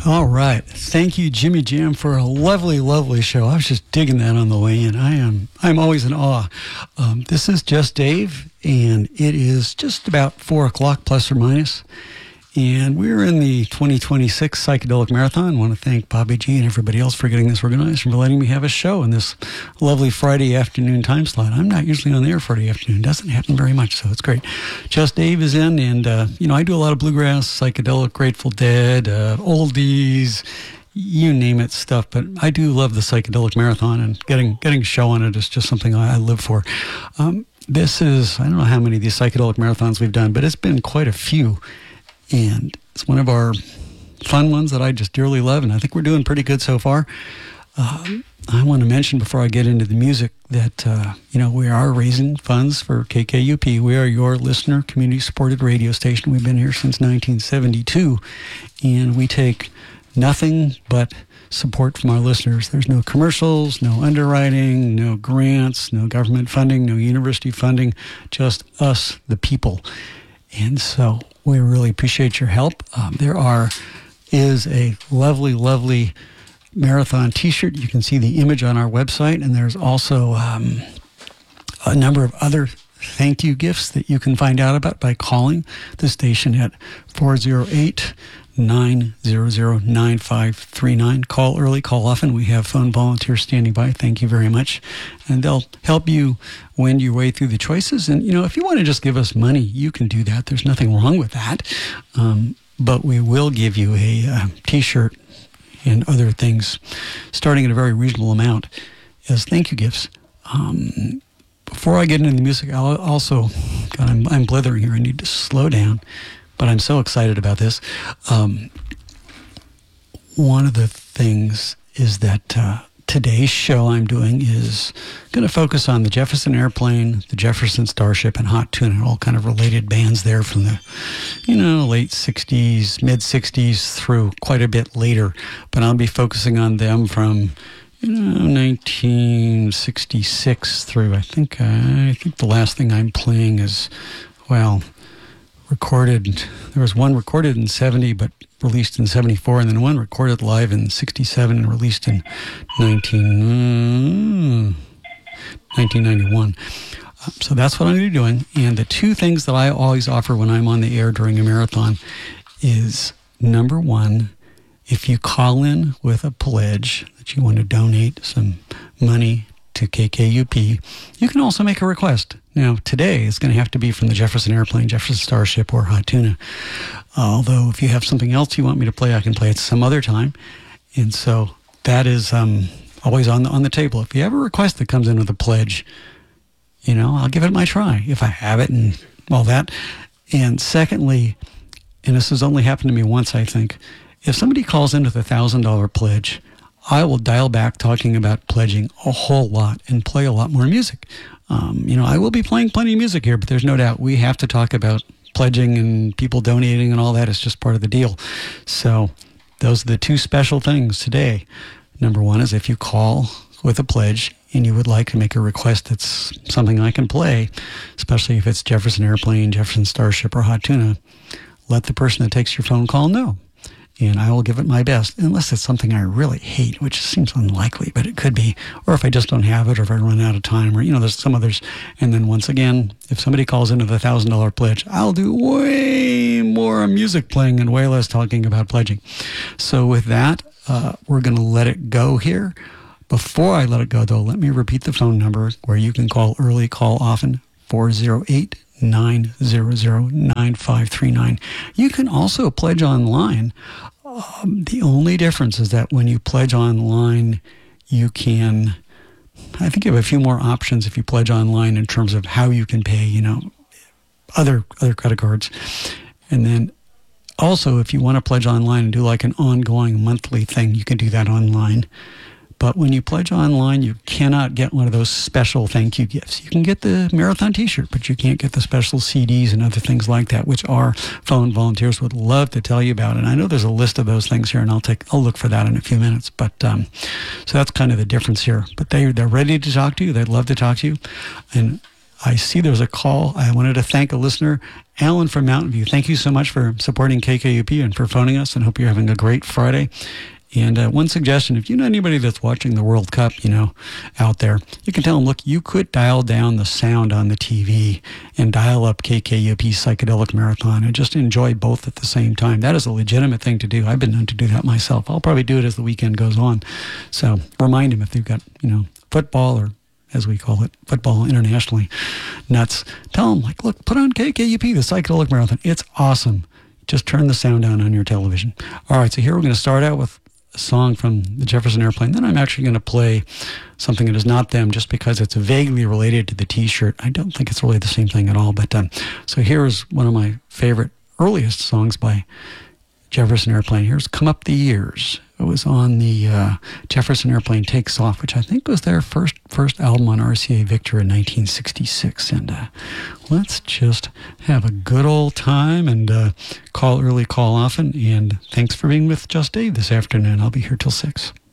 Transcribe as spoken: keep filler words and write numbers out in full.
All right. Thank you, Jimmy Jam, for a lovely, lovely show. I was just digging that on the way in. I am I'm always in awe. Um, this is Just Dave, and it is just about four o'clock, plus or minus. And we're in the twenty twenty-six Psychedelic Marathon. I want to thank Bobby G and everybody else for getting this organized and for letting me have a show in this lovely Friday afternoon time slot. I'm not usually on the air Friday afternoon. It doesn't happen very much, so it's great. Just Dave is in, and, uh, you know, I do a lot of bluegrass, psychedelic, Grateful Dead, uh, oldies, you name it stuff. But I do love the Psychedelic Marathon, and getting, getting a show on it is just something I, I live for. Um, this is, I don't know how many of these Psychedelic Marathons we've done, but it's been quite a few. And it's one of our fun ones that I just dearly love, and I think we're doing pretty good so far. Uh, I want to mention before I get into the music that, uh, you know, we are raising funds for K K U P. We are your listener, community-supported radio station. We've been here since nineteen seventy-two, and we take nothing but support from our listeners. There's no commercials, no underwriting, no grants, no government funding, no university funding, just us, the people. And so we really appreciate your help. Um, there are is a lovely, lovely marathon T-shirt. You can see the image on our website, and there's also um, a number of other thank you gifts that you can find out about by calling the station at four oh eight, nine hundred, nine five three nine. Call early, call often. We have phone volunteers standing by. Thank you very much. And they'll help you wend your way through the choices. And, you know, if you want to just give us money, you can do that. There's nothing wrong with that. Um, but we will give you a uh, T-shirt and other things starting at a very reasonable amount as thank you gifts. Um, before I get into the music, I'll also, God, I'm, I'm blithering here. I need to slow down. But I'm so excited about this. Um, one of the things is that uh, today's show I'm doing is going to focus on the Jefferson Airplane, the Jefferson Starship, and Hot Tuna, all kind of related bands there from the, you know, late sixties, mid-sixties through quite a bit later. But I'll be focusing on them from, you know, nineteen sixty-six through, I think, uh, I think the last thing I'm playing is, well, recorded, there was one recorded in seventy but released in seventy-four, and then one recorded live in sixty-seven and released in nineteen, nineteen ninety-one. Uh, so that's what I'm going to be doing. And the two things that I always offer when I'm on the air during a marathon is, number one, if you call in with a pledge that you want to donate some money to K K U P, you can also make a request. Now, today is going to have to be from the Jefferson Airplane, Jefferson Starship, or Hot Tuna. Although, if you have something else you want me to play, I can play it some other time. And so that is um, always on the, on the table. If you have a request that comes in with a pledge, you know, I'll give it my try if I have it and all that. And secondly, and this has only happened to me once, I think, if somebody calls in with a one thousand dollars pledge, I will dial back talking about pledging a whole lot and play a lot more music. Um, you know, I will be playing plenty of music here, but there's no doubt we have to talk about pledging and people donating and all that. It's just part of the deal. So those are the two special things today. Number one is if you call with a pledge and you would like to make a request that's something I can play, especially if it's Jefferson Airplane, Jefferson Starship, or Hot Tuna, let the person that takes your phone call know. And I will give it my best, unless it's something I really hate, which seems unlikely, but it could be. Or if I just don't have it, or if I run out of time, or, you know, there's some others. And then once again, if somebody calls into the one thousand dollars pledge, I'll do way more music playing and way less talking about pledging. So with that, uh, we're going to let it go here. Before I let it go, though, let me repeat the phone number where you can call early, call often, four oh eight, nine hundred, nine five three nine. You can also pledge online. Um, the only difference is that when you pledge online, you can, I think you have a few more options if you pledge online in terms of how you can pay, you know, other other credit cards. And then also, if you want to pledge online and do like an ongoing monthly thing, you can do that online. But when you pledge online, you cannot get one of those special thank you gifts. You can get the marathon T-shirt, but you can't get the special C Ds and other things like that, which our phone volunteers would love to tell you about. And I know there's a list of those things here, and I'll take I'll look for that in a few minutes. But um, so that's kind of the difference here. But they they're ready to talk to you. They'd love to talk to you. And I see there's a call. I wanted to thank a listener, Alan from Mountain View, thank you so much for supporting K K U P and for phoning us, and hope you're having a great Friday. And uh, one suggestion, if you know anybody that's watching the World Cup, you know, out there, you can tell them, look, you could dial down the sound on the T V and dial up K K U P Psychedelic Marathon and just enjoy both at the same time. That is a legitimate thing to do. I've been known to do that myself. I'll probably do it as the weekend goes on. So remind them if they've got, you know, football, or as we call it, football internationally, nuts. Tell them, like, look, put on K K U P, the Psychedelic Marathon. It's awesome. Just turn the sound down on your television. All right, so here we're going to start out with a song from the Jefferson Airplane. Then I'm actually going to play something that is not them, just because it's vaguely related to the T-shirt. I don't think it's really the same thing at all. But um, so here's one of my favorite earliest songs by Jefferson Airplane. Here's Come Up the Years. It was on the uh, Jefferson Airplane Takes Off, which I think was their first first album on R C A Victor in nineteen sixty-six. And uh, let's just have a good old time and uh, call early, call often. And thanks for being with Just Dave this afternoon. I'll be here till six.